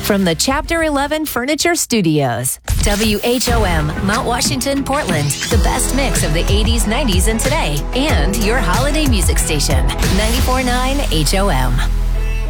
From the Chapter 11 Furniture Studios, WHOM, Mount Washington, Portland, the best mix of the 80s, 90s, and today, and your holiday music station, 94.9 HOM.